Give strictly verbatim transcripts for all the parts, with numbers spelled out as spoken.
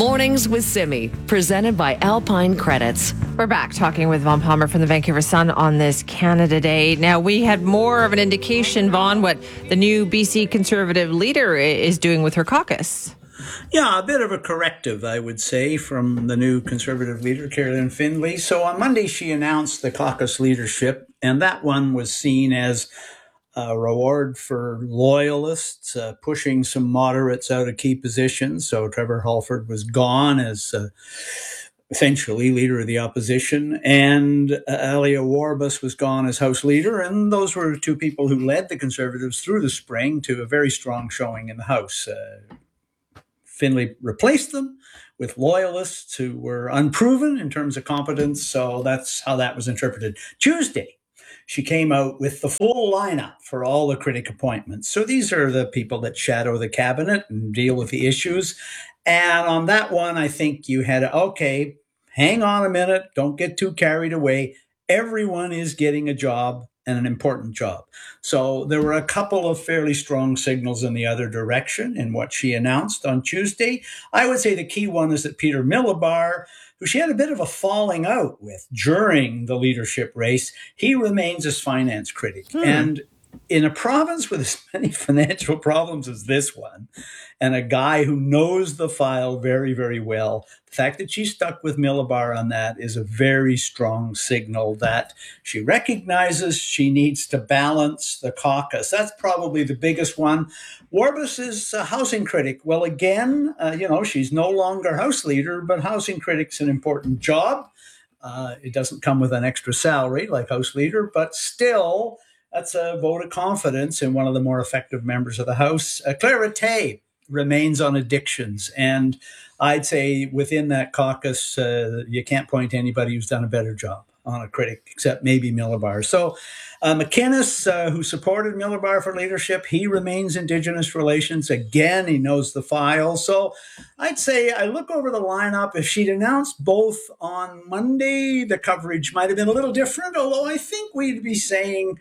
Mornings with Simi, presented by Alpine Credits. We're back talking with Vaughn Palmer from the Vancouver Sun on this Canada Day. Now, we had more of an indication, Vaughn, what the new B C Conservative leader is doing with her caucus. Yeah, a bit of a corrective, I would say, from the new Conservative leader, Carolyn Findlay. So on Monday, she announced the caucus leadership, and that one was seen as a reward for loyalists, uh, pushing some moderates out of key positions. So Trevor Halford was gone as uh, essentially leader of the opposition, and uh, Alia Warbus was gone as House leader. And those were two people who led the Conservatives through the spring to a very strong showing in the House. Uh, Findlay replaced them with loyalists who were unproven in terms of competence. So that's how that was interpreted. Tuesday, she came out with the full lineup for all the critic appointments. So these are the people that shadow the cabinet and deal with the issues. And on that one, I think you had, okay, hang on a minute. Don't get too carried away. Everyone is getting a job, and an important job. So there were a couple of fairly strong signals in the other direction in what she announced on Tuesday. I would say the key one is that Peter Milobar, who she had a bit of a falling out with during the leadership race, he remains as finance critic. Hmm. And in a province with as many financial problems as this one, and a guy who knows the file very, very well, the fact that she stuck with Milobar on that is a very strong signal that she recognizes she needs to balance the caucus. That's probably the biggest one. Warbus is a housing critic. Well, again, uh, you know, she's no longer House leader, but housing critic's an important job. Uh, it doesn't come with an extra salary like House leader, but still, that's a vote of confidence in one of the more effective members of the House. Uh, Clara Tay remains on addictions. And I'd say within that caucus, uh, you can't point to anybody who's done a better job on a critic, except maybe Milobar. So uh, McInnes, uh, who supported Milobar for leadership, he remains Indigenous relations. Again, he knows the file. So I'd say I look over the lineup. If she'd announced both on Monday, the coverage might have been a little different, although I think we'd be saying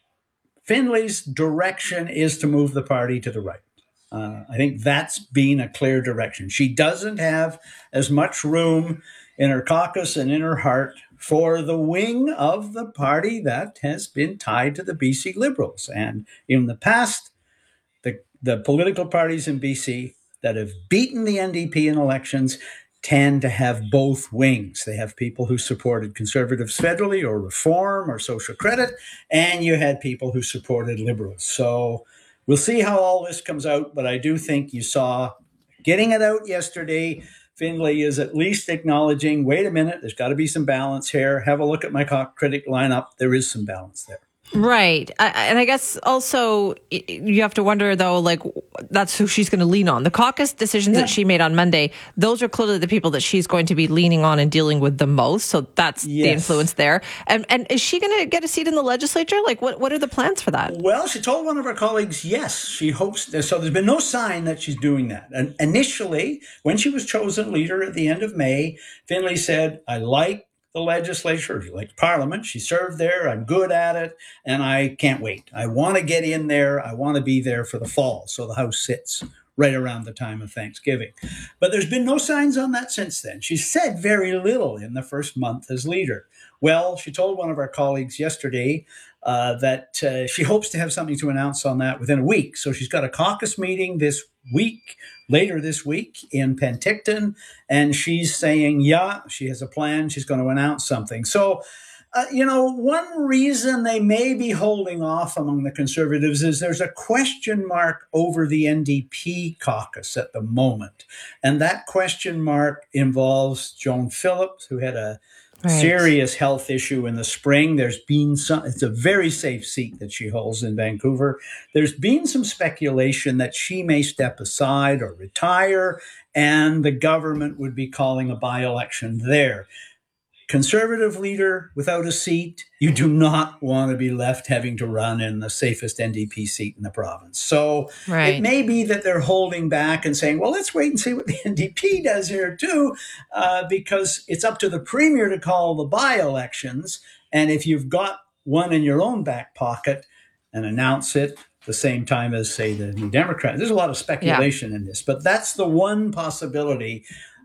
Findlay's direction is to move the party to the right. Uh, I think that's been a clear direction. She doesn't have as much room in her caucus and in her heart for the wing of the party that has been tied to the B C Liberals. And in the past, the, the political parties in B C that have beaten the N D P in elections tend to have both wings. They have people who supported Conservatives federally or reform or social credit, and you had people who supported Liberals. So we'll see how all this comes out, but I do think you saw getting it out yesterday. Findlay is at least acknowledging, wait a minute, there's got to be some balance here. Have a look at my critic lineup. There is some balance there. Right. I, and I guess also you have to wonder, though, like, that's who she's going to lean on. The caucus decisions yeah. that she made on Monday, those are clearly the people that she's going to be leaning on and dealing with the most. So that's yes. the influence there. And and is she going to get a seat in the legislature? Like, what, what are the plans for that? Well, she told one of her colleagues, yes, she hopes. So there's been no sign that she's doing that. And initially, when she was chosen leader at the end of May, Findlay said, I like the legislature, like Parliament. She served there. I'm good at it. And I can't wait. I want to get in there. I want to be there for the fall. So the House sits right around the time of Thanksgiving. But there's been no signs on that since then. She said very little in the first month as leader. Well, she told one of our colleagues yesterday uh, that uh, she hopes to have something to announce on that within a week. So she's got a caucus meeting this week, later this week in Penticton, and she's saying, yeah, she has a plan. She's going to announce something. So, uh, you know, one reason they may be holding off among the Conservatives is there's a question mark over the N D P caucus at the moment. And that question mark involves Joan Phillips, who had a Right. serious health issue in the spring. There's been some, it's a very safe seat that she holds in Vancouver. There's been some speculation that she may step aside or retire, and the government would be calling a by-election there. Conservative leader without a seat, you do not want to be left having to run in the safest N D P seat in the province. So right. it may be that they're holding back and saying, well, let's wait and see what the N D P does here too, uh, because it's up to the premier to call the by-elections. And if you've got one in your own back pocket and announce it the same time as, say, the New Democrats, there's a lot of speculation yeah. in this, but that's the one possibility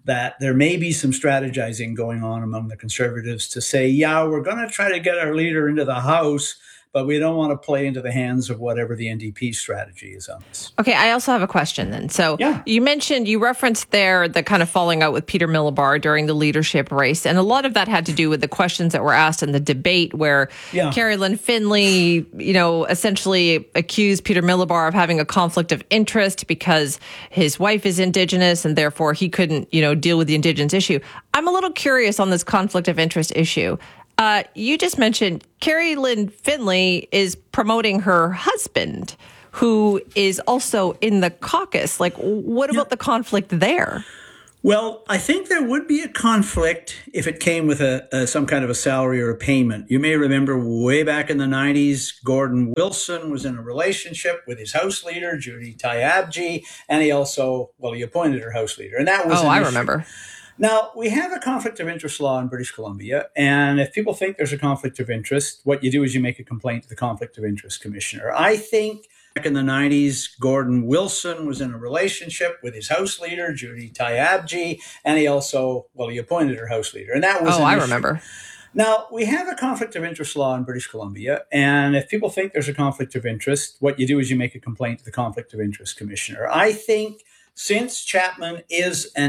that there may be some strategizing going on among the Conservatives to say, yeah, we're going to try to get our leader into the House, but we don't want to play into the hands of whatever the N D P strategy is on this. Okay, I also have a question then. So yeah. you mentioned, you referenced there the kind of falling out with Peter Millibar during the leadership race. And a lot of that had to do with the questions that were asked in the debate where yeah. Carrie Lynn Finley, you know, essentially accused Peter Millibar of having a conflict of interest because his wife is Indigenous and therefore he couldn't, you know, deal with the Indigenous issue. I'm a little curious on this conflict of interest issue. Uh, you just mentioned Carrie Lynn Finley is promoting her husband, who is also in the caucus. Like, what about yeah. the conflict there? Well, I think there would be a conflict if it came with a, a some kind of a salary or a payment. You may remember way back in the nineties, Gordon Wilson was in a relationship with his House leader, Judy Tyabji, and he also, well, he appointed her House leader. And that was Oh, I issue. remember. Now, we have a conflict of interest law in British Columbia, and if people think there's a conflict of interest, what you do is you make a complaint to the Conflict of Interest Commissioner. I think back in the nineties, Gordon Wilson was in a relationship with his House leader, Judy Tyabji, and he also, well, he appointed her House leader. And that was Oh, I issue. remember. Now, we have a conflict of interest law in British Columbia, and if people think there's a conflict of interest, what you do is you make a complaint to the Conflict of Interest Commissioner. I think since Chapman is an